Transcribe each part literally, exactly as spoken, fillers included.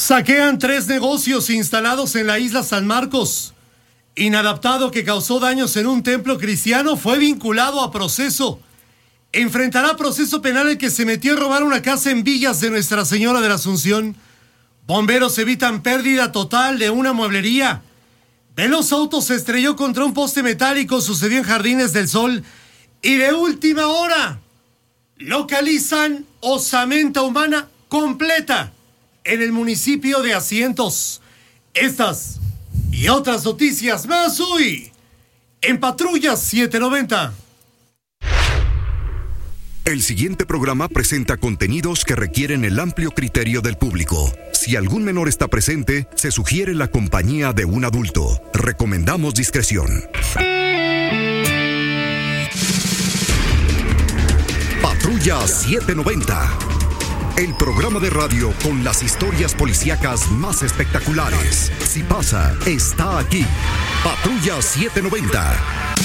Saquean tres negocios instalados en la isla San Marcos. Inadaptado que causó daños en un templo cristiano fue vinculado a proceso. Enfrentará proceso penal el que se metió a robar una casa en Villas de Nuestra Señora de la Asunción. Bomberos evitan pérdida total de una mueblería. Veloz auto se estrelló contra un poste metálico, sucedió en Jardines del Sol. Y de última hora, localizan osamenta humana completa en el municipio de Asientos. Estas y otras noticias más hoy en Patrulla setecientos noventa. El siguiente programa presenta contenidos que requieren el amplio criterio del público. Si algún menor está presente, se sugiere la compañía de un adulto. Recomendamos discreción. Patrulla setecientos noventa. El programa de radio con las historias policíacas más espectaculares. Si pasa, está aquí. Patrulla setecientos noventa.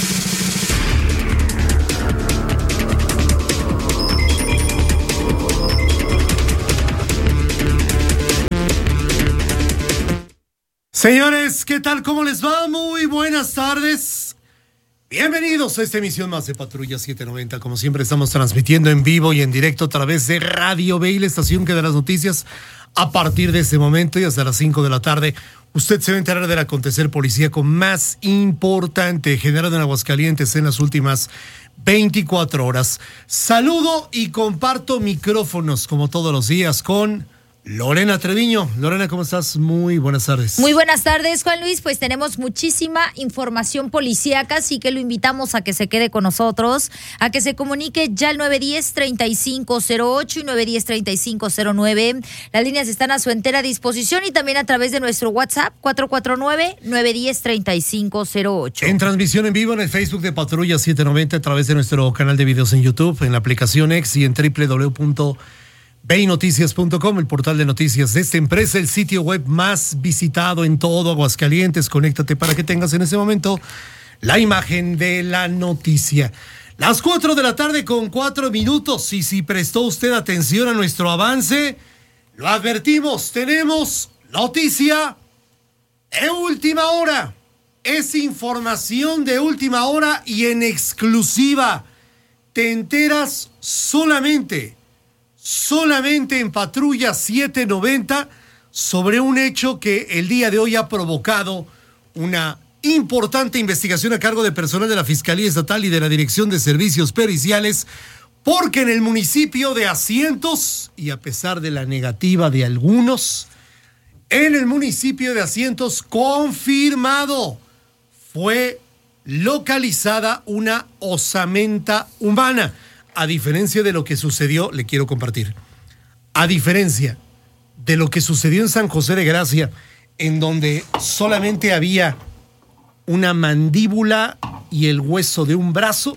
Señores, ¿qué tal? ¿Cómo les va? Muy buenas tardes. Bienvenidos a esta emisión más de Patrulla setecientos noventa. Como siempre, estamos transmitiendo en vivo y en directo a través de Radio Bay, la estación que da las noticias a partir de este momento y hasta las cinco de la tarde. Usted se va a enterar del acontecer policíaco más importante generado en Aguascalientes en las últimas veinticuatro horas. Saludo y comparto micrófonos como todos los días con Lorena Treviño. Lorena, ¿cómo estás? Muy buenas tardes. Muy buenas tardes, Juan Luis. Pues tenemos muchísima información policíaca, así que lo invitamos a que se quede con nosotros, a que se comunique ya al nueve uno cero, tres cinco cero ocho y nueve uno cero, tres cinco cero nueve. Las líneas están a su entera disposición y también a través de nuestro WhatsApp cuatro cuatro nueve, nueve uno cero, tres cinco cero ocho. En transmisión en vivo en el Facebook de Patrulla setecientos noventa, a través de nuestro canal de videos en YouTube, en la aplicación X y en doble u doble u doble u punto bay noticias punto com, el portal de noticias de esta empresa, el sitio web más visitado en todo Aguascalientes. Conéctate para que tengas en ese momento la imagen de la noticia. Las cuatro de la tarde con cuatro minutos, y si prestó usted atención a nuestro avance, lo advertimos, tenemos noticia de última hora. Es información de última hora y en exclusiva. Te enteras solamente Solamente en Patrulla setecientos noventa sobre un hecho que el día de hoy ha provocado una importante investigación a cargo de personal de la Fiscalía Estatal y de la Dirección de Servicios Periciales, porque en el municipio de Asientos, y a pesar de la negativa de algunos, en el municipio de Asientos, confirmado, fue localizada una osamenta humana. A diferencia de lo que sucedió, le quiero compartir, a diferencia de lo que sucedió en San José de Gracia, en donde solamente había una mandíbula y el hueso de un brazo,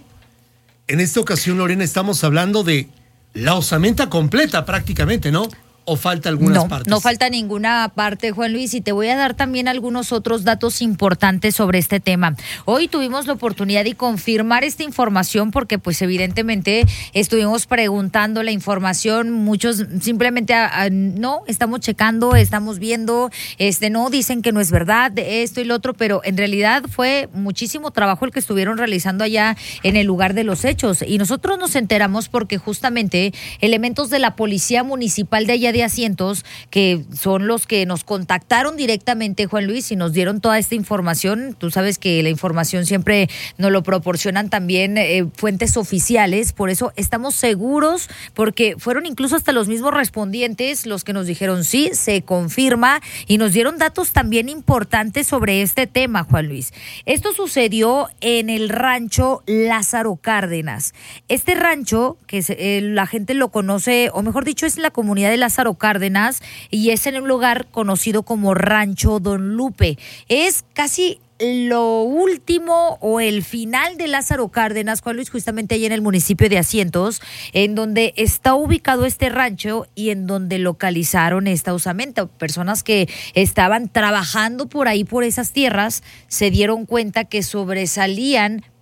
en esta ocasión, Lorena, estamos hablando de la osamenta completa prácticamente, ¿no? ¿O falta algunas no, partes? No falta ninguna parte, Juan Luis, y te voy a dar también algunos otros datos importantes sobre este tema. Hoy tuvimos la oportunidad de confirmar esta información porque pues evidentemente estuvimos preguntando la información, muchos simplemente a, a, no, estamos checando, estamos viendo, este no, dicen que no es verdad, esto y lo otro, pero en realidad fue muchísimo trabajo el que estuvieron realizando allá en el lugar de los hechos, y nosotros nos enteramos porque justamente elementos de la Policía Municipal de allá de Asientos, que son los que nos contactaron directamente, Juan Luis, y nos dieron toda esta información. Tú sabes que la información siempre nos lo proporcionan también eh, fuentes oficiales, por eso estamos seguros, porque fueron incluso hasta los mismos respondientes los que nos dijeron sí, se confirma, y nos dieron datos también importantes sobre este tema, Juan Luis. Esto sucedió en el rancho Lázaro Cárdenas. Este rancho, que eh, la gente lo conoce, o mejor dicho, es la comunidad de Lázaro Cárdenas, y es en un lugar conocido como Rancho Don Lupe. Es casi lo último o el final de Lázaro Cárdenas, Juan Luis, justamente ahí en el municipio de Asientos, en donde está ubicado este rancho y en donde localizaron esta osamenta. Personas que estaban trabajando por ahí, por esas tierras, se dieron cuenta que sobresalían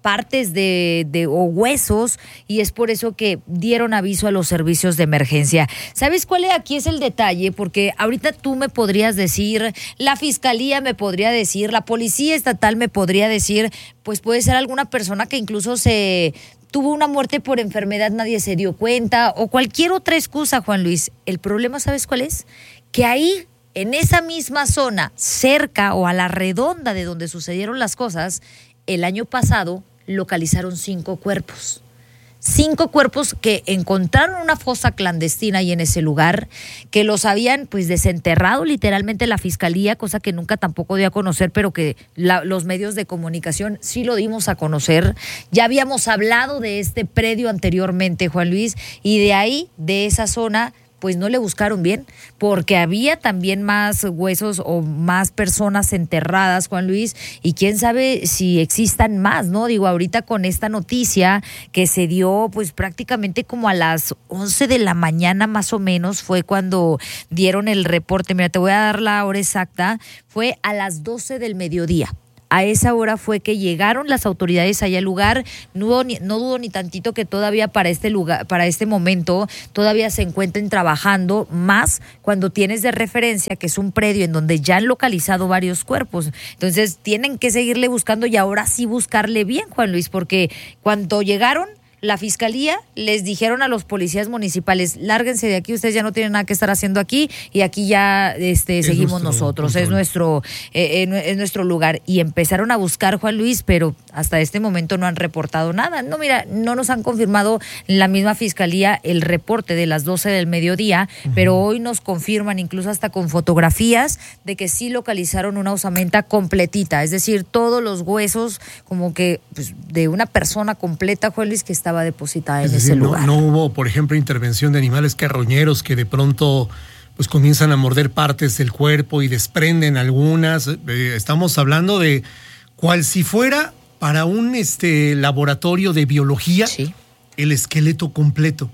partes de, de o huesos, y es por eso que dieron aviso a los servicios de emergencia. ¿Sabes cuál es? Aquí es el detalle, porque ahorita tú me podrías decir, la fiscalía me podría decir, la policía estatal me podría decir, pues puede ser alguna persona que incluso se tuvo una muerte por enfermedad, nadie se dio cuenta, o cualquier otra excusa, Juan Luis. El problema, ¿sabes cuál es? Que ahí, en esa misma zona, cerca o a la redonda de donde sucedieron las cosas, el año pasado localizaron cinco cuerpos. Cinco cuerpos que encontraron una fosa clandestina ahí en ese lugar, que los habían pues desenterrado literalmente la fiscalía, cosa que nunca tampoco dio a conocer, pero que la, los medios de comunicación sí lo dimos a conocer. Ya habíamos hablado de este predio anteriormente, Juan Luis, y de ahí, de esa zona, pues no le buscaron bien, porque había también más huesos o más personas enterradas, Juan Luis, y quién sabe si existan más, ¿no? Digo, ahorita con esta noticia que se dio, pues prácticamente como a las once de la mañana más o menos, fue cuando dieron el reporte. Mira, te voy a dar la hora exacta, fue a las doce del mediodía. A esa hora fue que llegaron las autoridades allá al lugar. No dudo, ni, no dudo ni tantito que todavía para este lugar, para este momento, todavía se encuentren trabajando, más cuando tienes de referencia que es un predio en donde ya han localizado varios cuerpos. Entonces tienen que seguirle buscando, y ahora sí buscarle bien, Juan Luis, porque cuando llegaron, la fiscalía les dijeron a los policías municipales, lárguense de aquí, ustedes ya no tienen nada que estar haciendo aquí, y aquí ya este, seguimos nosotros, control. es nuestro eh, es nuestro lugar. Y empezaron a buscar, Juan Luis, pero hasta este momento no han reportado nada. No, mira, no nos han confirmado la misma fiscalía el reporte de las doce del mediodía, uh-huh. pero hoy nos confirman, incluso hasta con fotografías, de que sí localizaron una osamenta completita, es decir, todos los huesos como que pues, de una persona completa, Juan Luis, que está estaba depositada en decir, ese lugar. No, no hubo, por ejemplo, intervención de animales carroñeros que de pronto pues comienzan a morder partes del cuerpo y desprenden algunas. Eh, estamos hablando de cual si fuera para un este laboratorio de biología, sí. el esqueleto completo,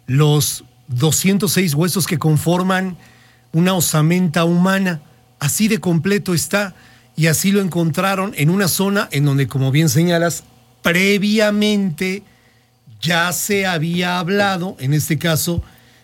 los doscientos seis huesos que conforman una osamenta humana, así de completo está, y así lo encontraron en una zona en donde, como bien señalas, previamente ya se había hablado, en este caso,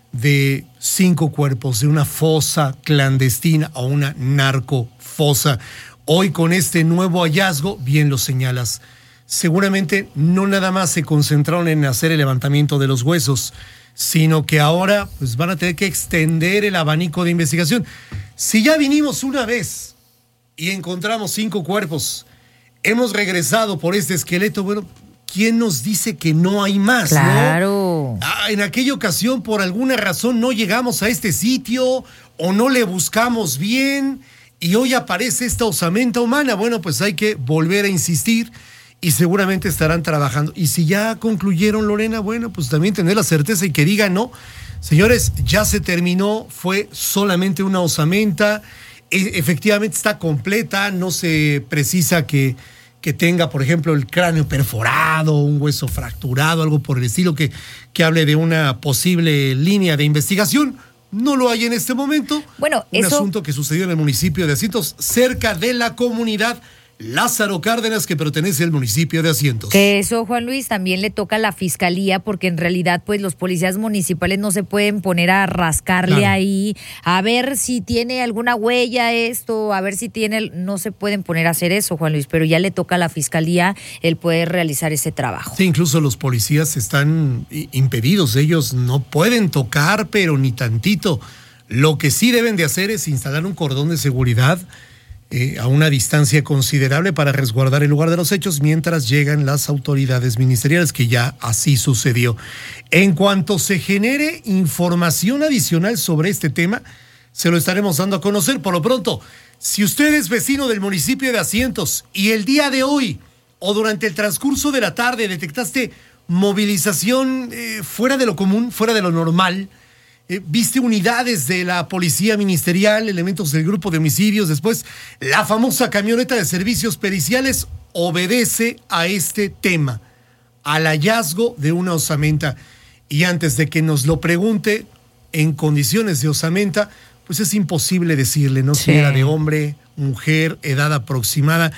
de cinco cuerpos, de una fosa clandestina o una narcofosa. Hoy, con este nuevo hallazgo, bien lo señalas, seguramente no nada más se concentraron en hacer el levantamiento de los huesos, sino que ahora pues, van a tener que extender el abanico de investigación. Si ya vinimos una vez y encontramos cinco cuerpos, hemos regresado por este esqueleto, bueno, ¿quién nos dice que no hay más? Claro. ¿No? Ah, en aquella ocasión, por alguna razón, no llegamos a este sitio o no le buscamos bien y hoy aparece esta osamenta humana. Bueno, pues hay que volver a insistir y seguramente estarán trabajando. Y si ya concluyeron, Lorena, bueno, pues también tener la certeza y que digan, no, señores, ya se terminó, fue solamente una osamenta, e- efectivamente está completa, no se precisa que que tenga, por ejemplo, el cráneo perforado, un hueso fracturado, algo por el estilo, que, que hable de una posible línea de investigación. No lo hay en este momento. Bueno, un eso... asunto que sucedió en el municipio de Asientos, cerca de la comunidad Lázaro Cárdenas, que pertenece al municipio de Asientos. Que eso, Juan Luis, también le toca a la fiscalía, porque en realidad pues los policías municipales no se pueden poner a rascarle claro. ahí, a ver si tiene alguna huella esto, a ver si tiene, no se pueden poner a hacer eso, Juan Luis, pero ya le toca a la fiscalía el poder realizar ese trabajo. Sí, incluso los policías están impedidos, ellos no pueden tocar, pero ni tantito. Lo que sí deben de hacer es instalar un cordón de seguridad Eh, a una distancia considerable para resguardar el lugar de los hechos mientras llegan las autoridades ministeriales, que ya así sucedió. En cuanto se genere información adicional sobre este tema, se lo estaremos dando a conocer. Por lo pronto, si usted es vecino del municipio de Asientos y el día de hoy o durante el transcurso de la tarde detectaste movilización eh, fuera de lo común, fuera de lo normal, Eh, viste unidades de la policía ministerial, elementos del grupo de homicidios, después la famosa camioneta de servicios periciales, obedece a este tema, al hallazgo de una osamenta. Y antes de que nos lo pregunte, en condiciones de osamenta, pues es imposible decirle, ¿no? Sí. Si era de hombre, mujer, edad aproximada.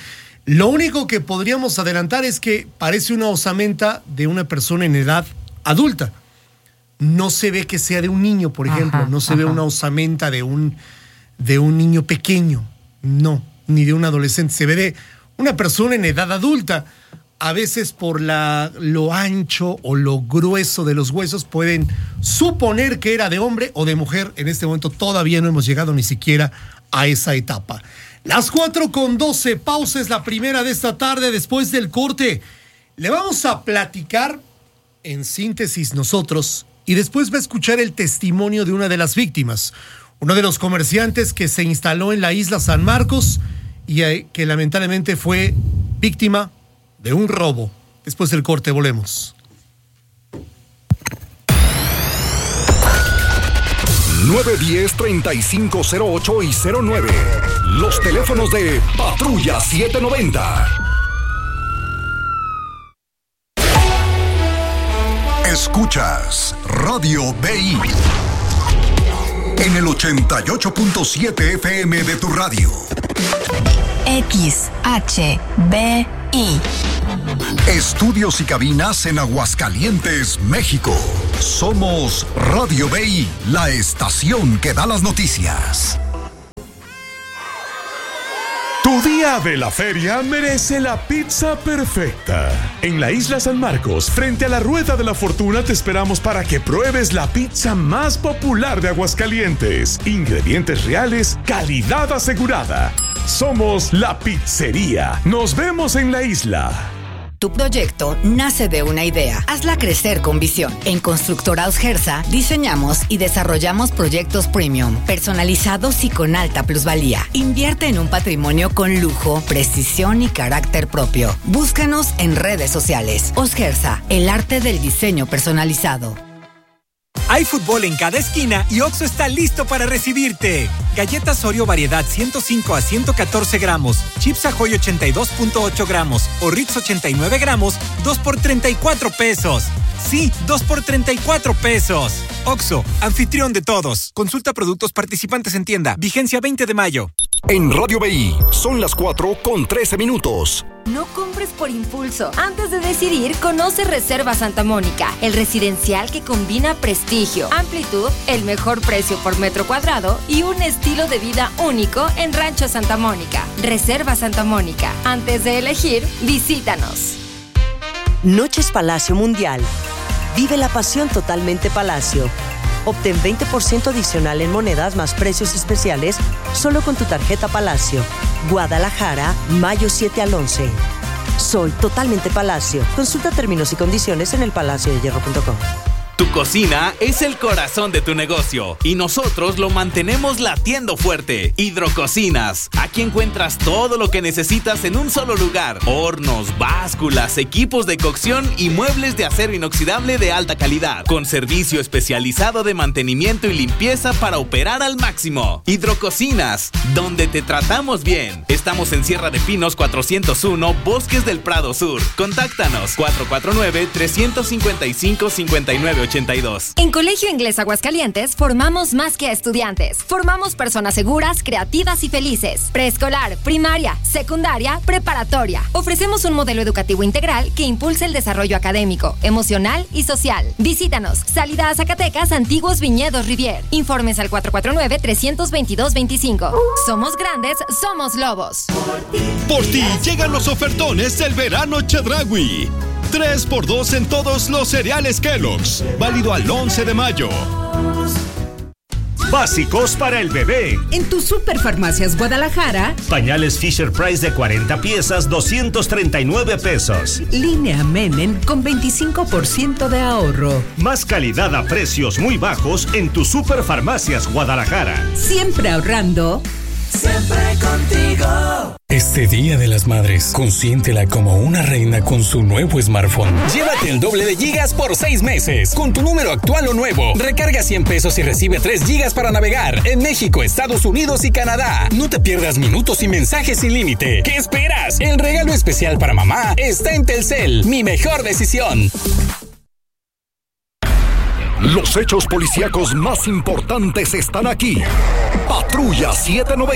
Lo único que podríamos adelantar es que parece una osamenta de una persona en edad adulta. No se ve que sea de un niño, por ejemplo. Ajá, no se ajá. ve una osamenta de un, de un niño pequeño. No, ni de un adolescente. Se ve de una persona en edad adulta. A veces por la, lo ancho o lo grueso de los huesos pueden suponer que era de hombre o de mujer. En este momento todavía no hemos llegado ni siquiera a esa etapa. Las cuatro con doce, pausa es la primera de esta tarde. Después del corte le vamos a platicar en síntesis nosotros y después va a escuchar el testimonio de una de las víctimas, uno de los comerciantes que se instaló en la isla San Marcos y que lamentablemente fue víctima de un robo. Después del corte volvemos. nueve diez, treinta y cinco cero ocho y cero nueve. Los teléfonos de Patrulla siete noventa. Escuchas Radio B I en el ochenta y ocho punto siete F M de tu radio. X H B I. Estudios y cabinas en Aguascalientes, México. Somos Radio B I, la estación que da las noticias. Tu día de la feria merece la pizza perfecta. En la isla San Marcos, frente a la Rueda de la Fortuna, te esperamos para que pruebes la pizza más popular de Aguascalientes. Ingredientes reales, calidad asegurada. Somos La Pizzería. Nos vemos en la isla. Tu proyecto nace de una idea. Hazla crecer con visión. En Constructora Osgersa diseñamos y desarrollamos proyectos premium, personalizados y con alta plusvalía. Invierte en un patrimonio con lujo, precisión y carácter propio. Búscanos en redes sociales. Osgersa, el arte del diseño personalizado. Hay fútbol en cada esquina y Oxxo está listo para recibirte. Galletas Oreo variedad ciento cinco a ciento catorce gramos, Chips Ahoy ochenta y dos punto ocho gramos o Ritz ochenta y nueve gramos, dos por treinta y cuatro pesos. Sí, dos por treinta y cuatro pesos. Oxxo, anfitrión de todos. Consulta productos participantes en tienda. Vigencia veinte de mayo. En Radio B I son las cuatro con trece minutos. No compres por impulso. Antes de decidir, conoce Reserva Santa Mónica, el residencial que combina prestigio, amplitud, el mejor precio por metro cuadrado y un estilo de vida único en Rancho Santa Mónica. Reserva Santa Mónica. Antes de elegir, visítanos. Noches Palacio Mundial. Vive la pasión totalmente Palacio. Obtén veinte por ciento adicional en monedas más precios especiales solo con tu tarjeta Palacio. Guadalajara, mayo siete al once. Soy totalmente Palacio. Consulta términos y condiciones en el palacio de hierro punto com. Tu cocina es el corazón de tu negocio y nosotros lo mantenemos latiendo fuerte. Hidrococinas. Aquí encuentras todo lo que necesitas en un solo lugar. Hornos, básculas, equipos de cocción y muebles de acero inoxidable de alta calidad. Con servicio especializado de mantenimiento y limpieza para operar al máximo. Hidrococinas, donde te tratamos bien. Estamos en Sierra de Pinos cuatrocientos uno, Bosques del Prado Sur. Contáctanos cuatro cuatro nueve, tres cinco cinco, cinco nueve ochenta y dos. En Colegio Inglés Aguascalientes formamos más que a estudiantes. Formamos personas seguras, creativas y felices. Preescolar, primaria, secundaria, preparatoria. Ofrecemos un modelo educativo integral que impulsa el desarrollo académico, emocional y social. Visítanos. Salida a Zacatecas, Antiguos Viñedos Rivier. Informes al cuatro cuatro nueve, tres dos dos, veinticinco. Somos grandes, somos lobos. Por ti llegan los ofertones del verano Chedraui. tres por dos en todos los cereales Kellogg's. Válido al once de mayo. Básicos para el bebé. En tu Superfarmacias Guadalajara. Pañales Fisher Price de cuarenta piezas, doscientos treinta y nueve pesos. Línea Menem con veinticinco por ciento de ahorro. Más calidad a precios muy bajos en tu Superfarmacias Guadalajara. Siempre ahorrando. Siempre contigo. Este Día de las Madres, consiéntela como una reina con su nuevo smartphone. Llévate el doble de gigas por seis meses. Con tu número actual o nuevo. Recarga cien pesos y recibe tres gigas para navegar en México, Estados Unidos y Canadá. No te pierdas minutos y mensajes sin límite. ¿Qué esperas? El regalo especial para mamá está en Telcel. Mi mejor decisión. Los hechos policíacos más importantes están aquí. Patrulla siete noventa.